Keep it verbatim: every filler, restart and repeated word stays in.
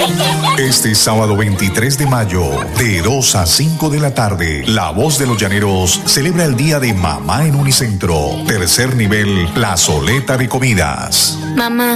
Este sábado veintitrés de mayo, de dos a cinco de la tarde, La Voz de los Llaneros celebra el Día de Mamá en Unicentro. Tercer nivel, plazoleta de comidas. Mamá,